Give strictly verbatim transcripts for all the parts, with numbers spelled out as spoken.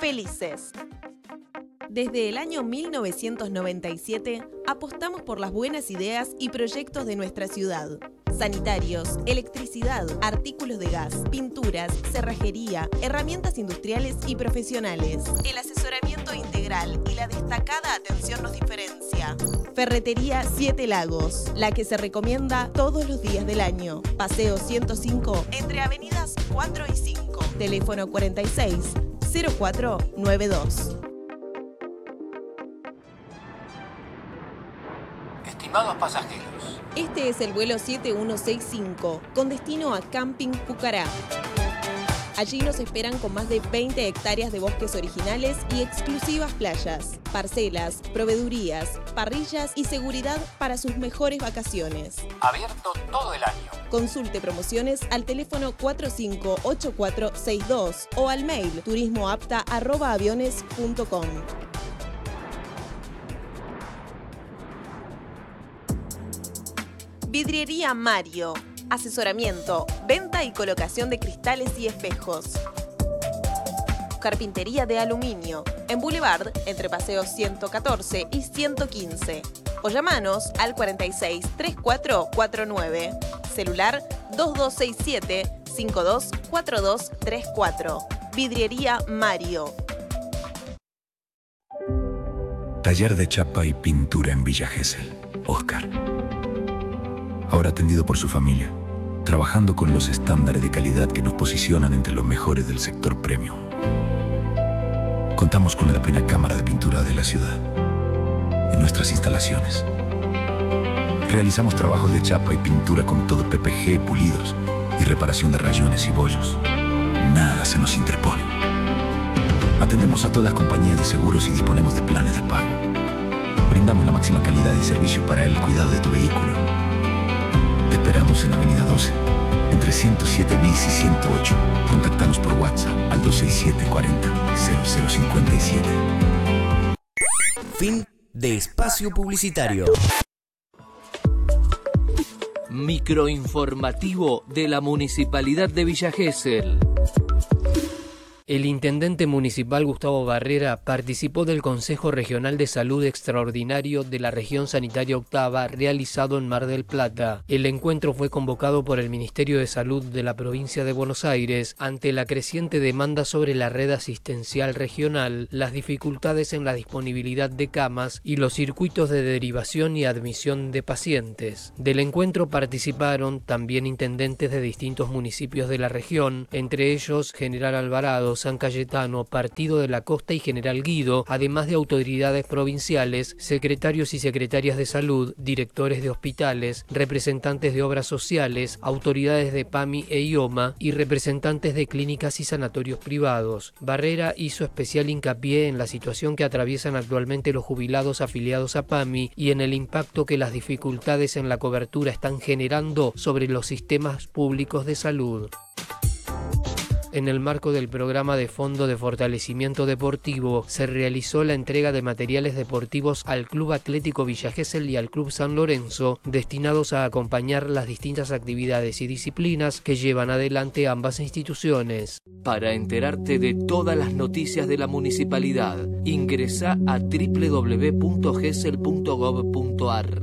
felices. Desde el año mil novecientos noventa y siete, apostamos por las buenas ideas y proyectos de nuestra ciudad. Sanitarios, electricidad, artículos de gas, pinturas, cerrajería, herramientas industriales y profesionales. El asesoramiento integral y la destacada atención nos diferencia. Ferretería Siete Lagos, la que se recomienda todos los días del año. Paseo ciento cinco, entre avenidas cuatro y cinco. Teléfono cuarenta y seis, cero cuatro noventa y dos. Estimados pasajeros, este es el vuelo siete uno seis cinco, con destino a Camping Pucará. Allí nos esperan con más de veinte hectáreas de bosques originales y exclusivas playas, parcelas, proveedurías, parrillas y seguridad para sus mejores vacaciones. Abierto todo el año. Consulte promociones al teléfono cuatro cinco ocho cuatro seis dos o al mail turismoapta arroba aviones punto com. Vidriería Mario. Asesoramiento, venta y colocación de cristales y espejos. Carpintería de aluminio. En Boulevard, entre paseos ciento catorce y ciento quince. O llamanos al cuarenta y seis, treinta y cuatro cuarenta y nueve. Celular dos dos seis siete, cinco dos cuatro dos tres cuatro. Vidriería Mario. Taller de chapa y pintura en Villa Gesell. Oscar. Ahora atendido por su familia, trabajando con los estándares de calidad que nos posicionan entre los mejores del sector premium. Contamos con la primera cámara de pintura de la ciudad. En nuestras instalaciones realizamos trabajos de chapa y pintura con todo P P G, pulidos y reparación de rayones y bollos. Nada se nos interpone. Atendemos a todas las compañías de seguros y disponemos de planes de pago. Brindamos la máxima calidad de servicio para el cuidado de tu vehículo. Te esperamos en Avenida doce, entre ciento siete bis y ciento ocho. Contáctanos por WhatsApp al dos seis siete cuarenta cero cero cincuenta y siete. Fin de espacio publicitario. Microinformativo de la Municipalidad de Villa Gesell. El intendente municipal Gustavo Barrera participó del Consejo Regional de Salud Extraordinario de la Región Sanitaria Octava realizado en Mar del Plata. El encuentro fue convocado por el Ministerio de Salud de la provincia de Buenos Aires ante la creciente demanda sobre la red asistencial regional, las dificultades en la disponibilidad de camas y los circuitos de derivación y admisión de pacientes. Del encuentro participaron también intendentes de distintos municipios de la región, entre ellos General Alvarado, San Cayetano, Partido de la Costa y General Guido, además de autoridades provinciales, secretarios y secretarias de salud, directores de hospitales, representantes de obras sociales, autoridades de PAMI e IOMA y representantes de clínicas y sanatorios privados. Barrera hizo especial hincapié en la situación que atraviesan actualmente los jubilados afiliados a PAMI y en el impacto que las dificultades en la cobertura están generando sobre los sistemas públicos de salud. En el marco del programa de Fondo de Fortalecimiento Deportivo, se realizó la entrega de materiales deportivos al Club Atlético Villa Gesell y al Club San Lorenzo, destinados a acompañar las distintas actividades y disciplinas que llevan adelante ambas instituciones. Para enterarte de todas las noticias de la municipalidad, ingresa a doble u doble u doble u punto gesell punto gov punto ar.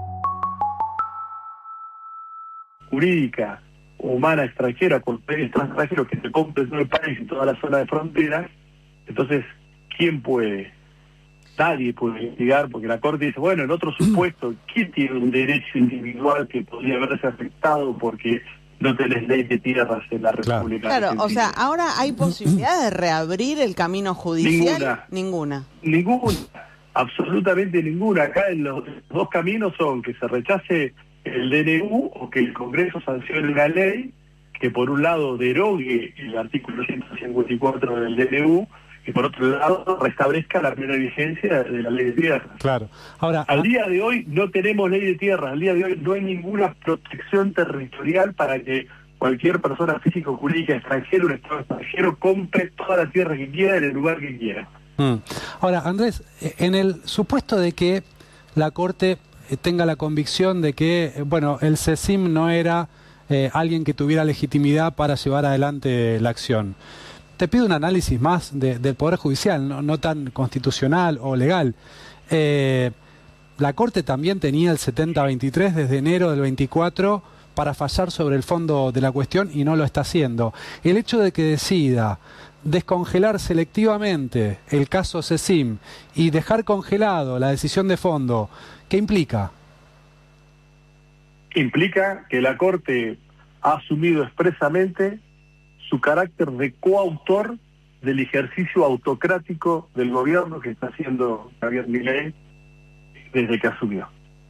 Jurídica, humana, extranjera, con países extranjeros que se compren todo el país y toda la zona de frontera. Entonces, ¿quién puede? Nadie puede investigar, porque la Corte dice, bueno, en otro supuesto, ¿quién tiene un derecho individual que podría verse afectado porque no tenés ley de tierras en la República Claro, Argentina? o sea, ahora hay posibilidad de reabrir el camino judicial. Ninguna. Ninguna. Ninguna, absolutamente ninguna. Acá en los dos caminos son que se rechace el D N U o que el Congreso sancione una ley que por un lado derogue el artículo ciento cincuenta y cuatro del D N U y por otro lado restablezca la plena vigencia de la ley de tierras. Claro. Ahora, al día de hoy no tenemos ley de tierras, al día de hoy no hay ninguna protección territorial para que cualquier persona física o jurídica extranjera, un estado extranjero, compre toda la tierra que quiera en el lugar que quiera. Mm. Ahora, Andrés, en el supuesto de que la Corte tenga la convicción de que, bueno, el CECIM no era eh, alguien que tuviera legitimidad para llevar adelante la acción, te pido un análisis más de, del Poder Judicial, no, no tan constitucional o legal. Eh, la Corte también tenía el setenta veintitrés desde enero del veinticuatro para fallar sobre el fondo de la cuestión y no lo está haciendo. El hecho de que decida descongelar selectivamente el caso CECIM y dejar congelado la decisión de fondo, ¿qué implica? Implica que la Corte ha asumido expresamente su carácter de coautor del ejercicio autocrático del gobierno que está haciendo Javier Milei desde que asumió.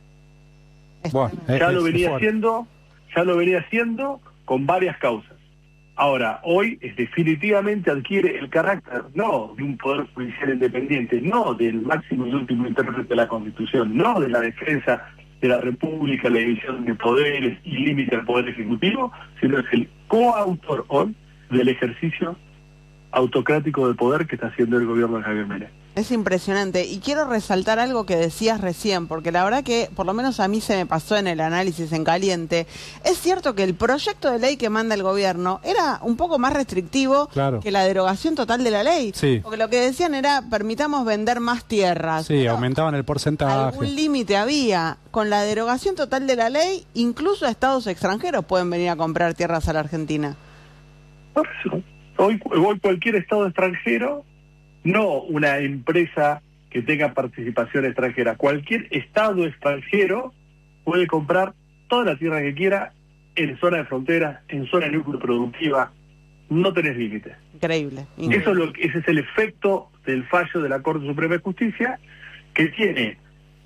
Bueno, ya es, lo venía es haciendo, ya lo venía haciendo con varias causas. Ahora, hoy es, definitivamente adquiere el carácter no de un poder judicial independiente, no del máximo y último intérprete de la Constitución, no de la defensa de la República, la división de poderes y límite al poder ejecutivo, sino es el coautor hoy del ejercicio autocrático del poder que está haciendo el gobierno de Javier Milei. Es impresionante. Y quiero resaltar algo que decías recién, porque la verdad que, por lo menos a mí se me pasó en el análisis en caliente. Es cierto que el proyecto de ley que manda el gobierno era un poco más restrictivo claro. que la derogación total de la ley. Sí. Porque lo que decían era, permitamos vender más tierras. Sí, aumentaban el porcentaje. Algún límite había. Con la derogación total de la ley, incluso estados extranjeros pueden venir a comprar tierras a la Argentina. Por eso, hoy, hoy cualquier estado extranjero, no una empresa que tenga participación extranjera, cualquier estado extranjero puede comprar toda la tierra que quiera en zona de frontera, en zona núcleo productiva, no tenés límites. Increíble. increíble. Eso es lo, ese es el efecto del fallo de la Corte Suprema de Justicia, que tiene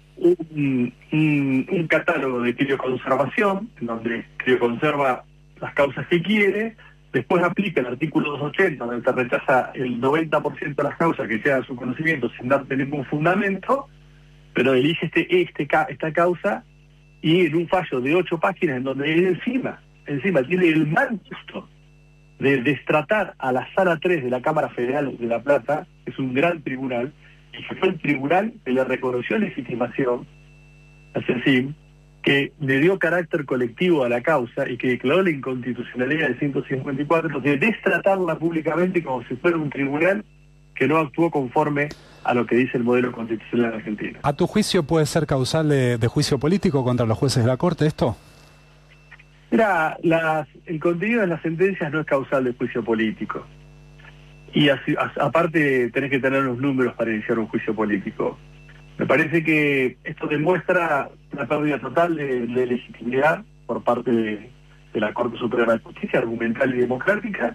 un, un, un catálogo de crioconservación, en donde crioconserva las causas que quiere. Después aplica el artículo doscientos ochenta, donde te rechaza el noventa por ciento de las causas que llega a su conocimiento sin darte ningún fundamento, pero elige este, este esta causa y en un fallo de ocho páginas en donde él encima, encima tiene el mal gusto de destratar a la Sala tres de la Cámara Federal de La Plata, que es un gran tribunal, y que fue el tribunal que le reconoció legitimación a CECIM, que le dio carácter colectivo a la causa y que declaró la inconstitucionalidad del ciento cincuenta y cuatro, de destratarla públicamente como si fuera un tribunal que no actuó conforme a lo que dice el modelo constitucional argentino. ¿A tu juicio puede ser causal de, de juicio político contra los jueces de la Corte esto? Mira, las, el contenido de las sentencias no es causal de juicio político. Y así, a, aparte tenés que tener los números para iniciar un juicio político. Me parece que esto demuestra una pérdida total de, de legitimidad por parte de, de la Corte Suprema de Justicia, argumental y democrática,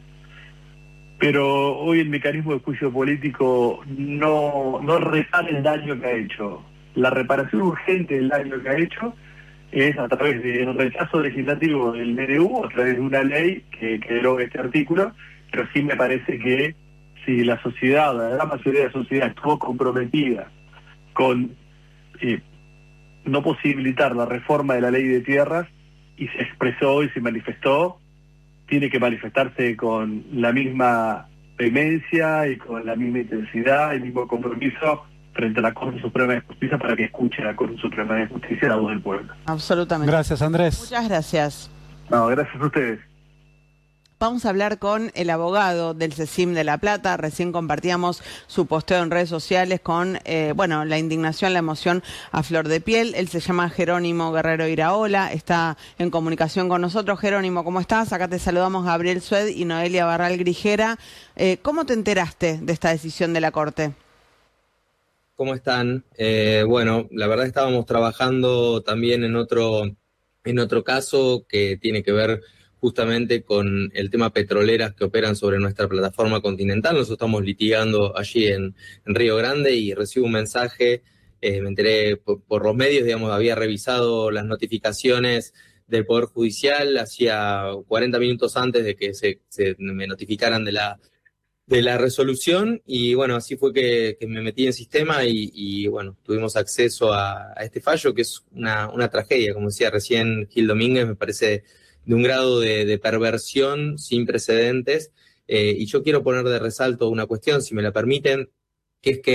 pero hoy el mecanismo de juicio político no, no repara el daño que ha hecho. La reparación urgente del daño que ha hecho es a través del rechazo legislativo del M D U, a través de una ley que, que deroga este artículo, pero sí me parece que si la sociedad, la gran mayoría de la sociedad estuvo comprometida con eh, no posibilitar la reforma de la ley de tierras y se expresó y se manifestó, tiene que manifestarse con la misma vehemencia y con la misma intensidad y el mismo compromiso frente a la Corte Suprema de Justicia para que escuche la Corte Suprema de Justicia la voz del pueblo. Absolutamente. Gracias, Andrés. Muchas gracias. No, gracias a ustedes. Vamos a hablar con el abogado del CECIM de La Plata. Recién compartíamos su posteo en redes sociales con, eh, bueno, la indignación, la emoción a flor de piel. Él se llama Jerónimo Guerrero Iraola, está en comunicación con nosotros. Jerónimo, ¿cómo estás? Acá te saludamos Gabriel Sued y Noelia Barral Grijera. Eh, ¿Cómo te enteraste de esta decisión de la Corte? ¿Cómo están? Eh, bueno, la verdad estábamos trabajando también en otro, en otro caso que tiene que ver justamente con el tema petroleras que operan sobre nuestra plataforma continental. Nosotros estamos litigando allí en, en Río Grande y recibo un mensaje, eh, me enteré por, por los medios, digamos, había revisado las notificaciones del Poder Judicial hacía cuarenta minutos antes de que se, se me notificaran de la, de la resolución y bueno, así fue que, que me metí en sistema y, y bueno, tuvimos acceso a, a este fallo que es una, una tragedia, como decía recién Gil Domínguez, me parece de un grado de, de perversión sin precedentes, eh, y yo quiero poner de resalto una cuestión, si me la permiten, que es que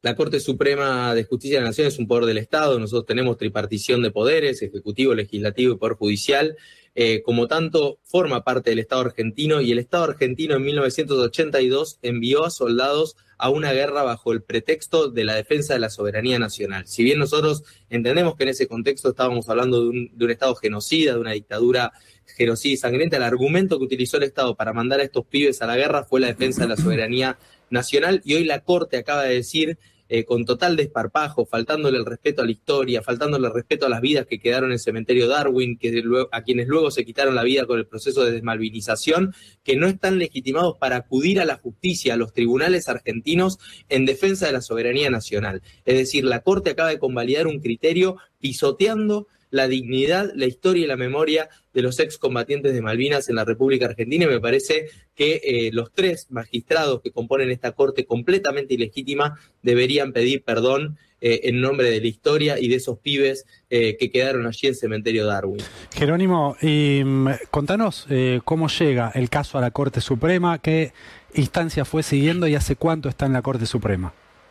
La Corte Suprema de Justicia de la Nación es un poder del Estado, nosotros tenemos tripartición de poderes, ejecutivo, legislativo y poder judicial. Eh, como tanto, forma parte del Estado argentino, y el Estado argentino en mil novecientos ochenta y dos envió a soldados a una guerra bajo el pretexto de la defensa de la soberanía nacional. Si bien nosotros entendemos que en ese contexto estábamos hablando de un, de un Estado genocida, de una dictadura genocida y sangrienta, el argumento que utilizó el Estado para mandar a estos pibes a la guerra fue la defensa de la soberanía nacional, y hoy la Corte acaba de decir, Eh, con total desparpajo, faltándole el respeto a la historia, faltándole el respeto a las vidas que quedaron en el cementerio Darwin, que luego, a quienes luego se quitaron la vida con el proceso de desmalvinización, que no están legitimados para acudir a la justicia, a los tribunales argentinos, en defensa de la soberanía nacional. Es decir, la Corte acaba de convalidar un criterio pisoteando la dignidad, la historia y la memoria de los excombatientes de Malvinas en la República Argentina, y me parece que eh, los tres magistrados que componen esta Corte completamente ilegítima deberían pedir perdón eh, en nombre de la historia y de esos pibes eh, que quedaron allí en Cementerio Darwin. Jerónimo, y, contanos eh, cómo llega el caso a la Corte Suprema, qué instancia fue siguiendo y hace cuánto está en la Corte Suprema.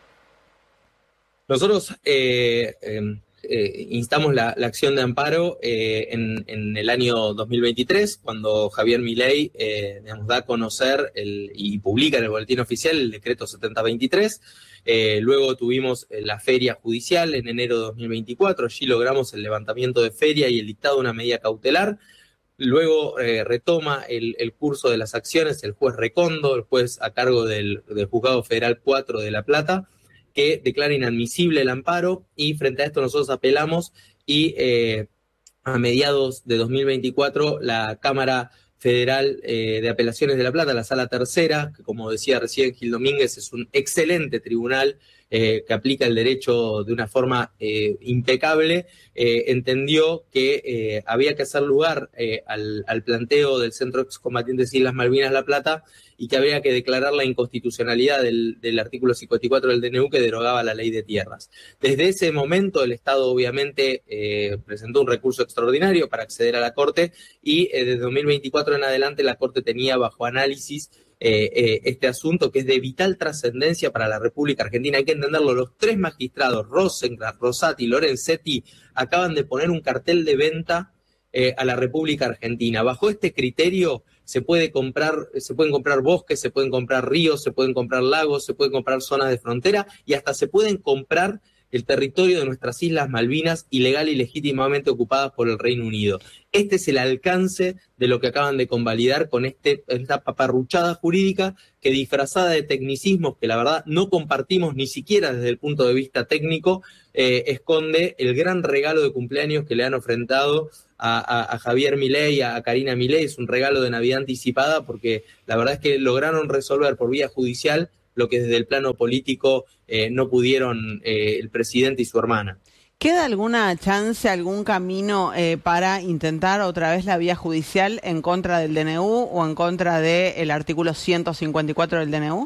Nosotros eh, eh, Eh, instamos la, la acción de amparo eh, en, en el año dos mil veintitrés, cuando Javier Milei eh, digamos, da a conocer el, y publica en el boletín oficial el decreto setenta veintitrés. Eh, luego tuvimos la feria judicial en enero de dos mil veinticuatro, allí logramos el levantamiento de feria y el dictado de una medida cautelar. Luego eh, retoma el, el curso de las acciones el juez Recondo, el juez a cargo del, del Juzgado Federal cuatro de La Plata, que declara inadmisible el amparo, y frente a esto nosotros apelamos y eh, a mediados de dos mil veinticuatro la Cámara Federal eh, de Apelaciones de La Plata, la Sala Tercera, que como decía recién Gil Domínguez, es un excelente tribunal eh, que aplica el derecho de una forma eh, impecable, eh, entendió que eh, había que hacer lugar eh, al, al planteo del Centro de Excombatientes Islas Malvinas La Plata, y que habría que declarar la inconstitucionalidad del, del artículo cincuenta y cuatro del D N U que derogaba la ley de tierras. Desde ese momento el Estado obviamente eh, presentó un recurso extraordinario para acceder a la Corte, y eh, desde dos mil veinticuatro en adelante la Corte tenía bajo análisis eh, eh, este asunto, que es de vital trascendencia para la República Argentina. Hay que entenderlo, los tres magistrados, Rosenkrantz, Rosati y Lorenzetti, acaban de poner un cartel de venta eh, a la República Argentina. Bajo este criterio se puede comprar, se pueden comprar bosques, se pueden comprar ríos, se pueden comprar lagos, se pueden comprar zonas de frontera, y hasta se pueden comprar el territorio de nuestras Islas Malvinas ilegal y legítimamente ocupadas por el Reino Unido. Este es el alcance de lo que acaban de convalidar con este, esta paparruchada jurídica que, disfrazada de tecnicismos que la verdad no compartimos ni siquiera desde el punto de vista técnico, eh, esconde el gran regalo de cumpleaños que le han ofrendado a, a, a Javier Milei, a, a Karina Milei. Es un regalo de Navidad anticipada, porque la verdad es que lograron resolver por vía judicial lo que desde el plano político eh, no pudieron eh, el presidente y su hermana. ¿Queda alguna chance, algún camino eh, para intentar otra vez la vía judicial en contra del D N U o en contra del artículo ciento cincuenta y cuatro del D N U?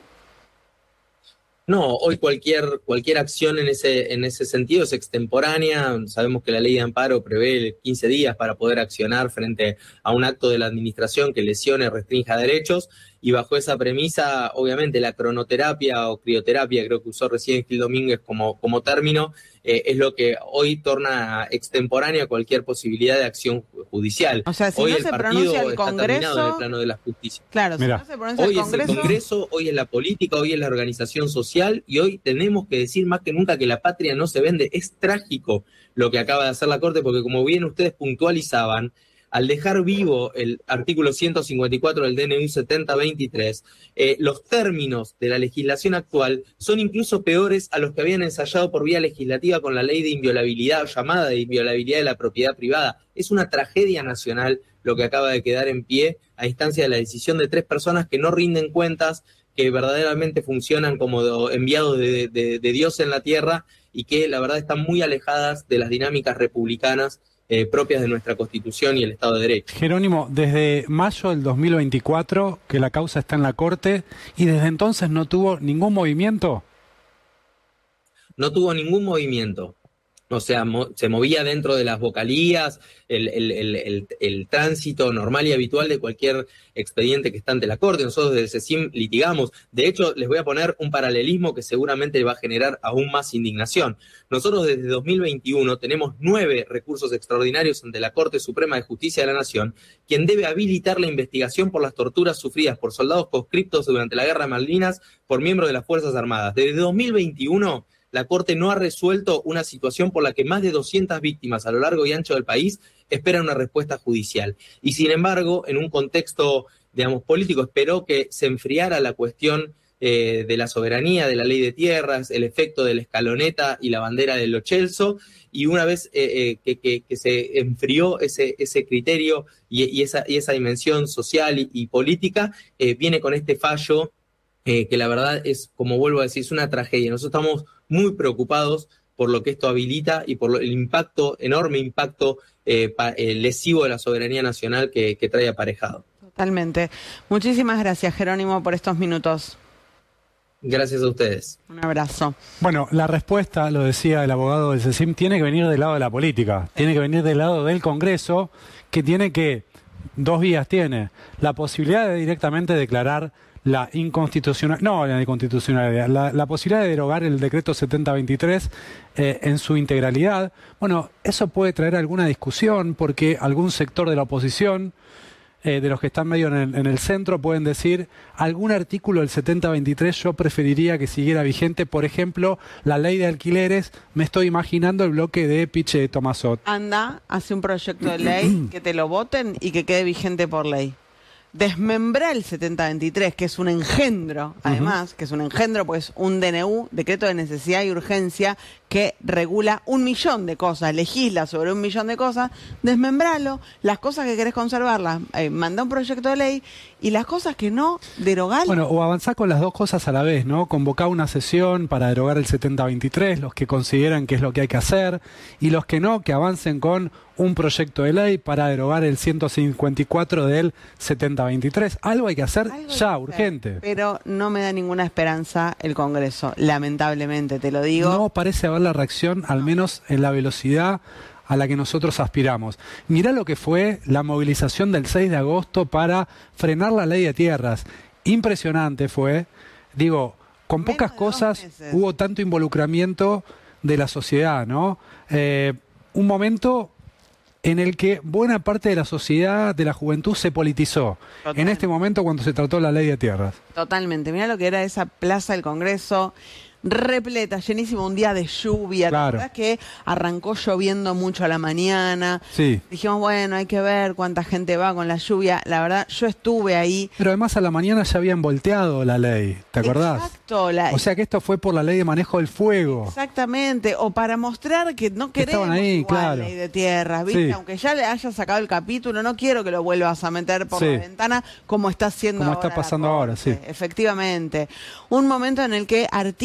No, hoy cualquier cualquier acción en ese en ese sentido es extemporánea. Sabemos que la ley de amparo prevé quince días para poder accionar frente a un acto de la administración que lesione o restrinja derechos, y bajo esa premisa, obviamente, la cronoterapia o crioterapia, creo que usó recién Gil Domínguez como, como término, eh, es lo que hoy torna extemporánea cualquier posibilidad de acción judicial. O sea, si hoy no el se partido pronuncia el está Congreso, terminado en el plano de la justicia. Claro, Mira, si no se pronuncia hoy el es Congreso, el Congreso, hoy es la política, hoy es la organización social, y hoy tenemos que decir más que nunca que la patria no se vende. Es trágico lo que acaba de hacer la Corte, porque como bien ustedes puntualizaban, al dejar vivo el artículo ciento cincuenta y cuatro del D N U setenta veintitrés, eh, los términos de la legislación actual son incluso peores a los que habían ensayado por vía legislativa con la ley de inviolabilidad, llamada de inviolabilidad de la propiedad privada. Es una tragedia nacional lo que acaba de quedar en pie a instancia de la decisión de tres personas que no rinden cuentas, que verdaderamente funcionan como enviados de, de, de Dios en la tierra, y que la verdad están muy alejadas de las dinámicas republicanas Eh, propias de nuestra Constitución y el Estado de Derecho. Jerónimo, desde mayo del dos mil veinticuatro que la causa está en la Corte, y desde entonces no tuvo ningún movimiento. No tuvo ningún movimiento. O sea, mo se movía dentro de las vocalías, el, el, el, el, el tránsito normal y habitual de cualquier expediente que está ante la Corte. Nosotros desde el CECIM litigamos. De hecho, les voy a poner un paralelismo que seguramente va a generar aún más indignación. Nosotros desde dos mil veintiuno tenemos nueve recursos extraordinarios ante la Corte Suprema de Justicia de la Nación, quien debe habilitar la investigación por las torturas sufridas por soldados conscriptos durante la Guerra de Malvinas por miembros de las Fuerzas Armadas. Desde dos mil veintiuno... la Corte no ha resuelto una situación por la que más de doscientas víctimas a lo largo y ancho del país esperan una respuesta judicial. Y sin embargo, en un contexto, digamos, político, esperó que se enfriara la cuestión eh, de la soberanía, de la ley de tierras, el efecto de la escaloneta y la bandera de Lo Celso, y una vez eh, eh, que, que, que se enfrió ese, ese criterio y, y, esa, y esa dimensión social y, y política, eh, viene con este fallo eh, que la verdad es, como vuelvo a decir, es una tragedia. Nosotros estamos muy preocupados por lo que esto habilita y por el impacto, enorme impacto eh, pa, eh, lesivo de la soberanía nacional que, que trae aparejado. Totalmente. Muchísimas gracias, Jerónimo, por estos minutos. Gracias a ustedes. Un abrazo. Bueno, la respuesta, lo decía el abogado del CECIM, tiene que venir del lado de la política, tiene que venir del lado del Congreso, que tiene que, dos vías tiene, la posibilidad de directamente declarar la inconstitucional, no la inconstitucionalidad, la, la posibilidad de derogar el decreto setenta veintitrés eh, en su integralidad. Bueno, eso puede traer alguna discusión porque algún sector de la oposición, eh, de los que están medio en el, en el centro, pueden decir algún artículo del setenta veintitrés yo preferiría que siguiera vigente. Por ejemplo, la ley de alquileres, me estoy imaginando el bloque de Piche de Tomazot. Anda, hace un proyecto de ley que te lo voten y que quede vigente por ley. Desmembrar el setenta veintitrés, que es un engendro, además, uh-huh. que es un engendro, pues un D N U, decreto de necesidad y urgencia, que regula un millón de cosas, legisla sobre un millón de cosas, desmembralo, las cosas que querés conservarlas, eh, mandá un proyecto de ley, y las cosas que no, derogalo. Bueno, o avanzar con las dos cosas a la vez, ¿no? Convocar una sesión para derogar el setenta veintitrés, los que consideran que es lo que hay que hacer, y los que no, que avancen con un proyecto de ley para derogar el ciento cincuenta y cuatro del setenta veintitrés. Algo hay que hacer Algo ya, hay que urgente. hacer, pero no me da ninguna esperanza el Congreso, lamentablemente, te lo digo. No parece haber la reacción, al menos en la velocidad a la que nosotros aspiramos. Mirá lo que fue la movilización del seis de agosto para frenar la ley de tierras. Impresionante fue. Digo, con Menos pocas de cosas dos meses. hubo tanto involucramiento de la sociedad, ¿no? Eh, un momento en el que buena parte de la sociedad, de la juventud, se politizó. Total. En este momento cuando se trató la ley de tierras. Totalmente. Mirá lo que era esa plaza del Congreso, repleta, llenísimo, un día de lluvia. Claro. La verdad es que arrancó lloviendo mucho a la mañana. Sí. Dijimos, bueno, hay que ver cuánta gente va con la lluvia. La verdad, yo estuve ahí. Pero además a la mañana ya habían volteado la ley, ¿te acordás? Exacto. La... O sea que esto fue por la ley de manejo del fuego. Exactamente. O para mostrar que no queremos Estaban ahí, igual claro. ley de tierras, ¿viste? Sí. Aunque ya le hayas sacado el capítulo, no quiero que lo vuelvas a meter por Sí. la ventana como está haciendo Como ahora está pasando la ahora, Corte. sí. Efectivamente. Un momento en el que artistas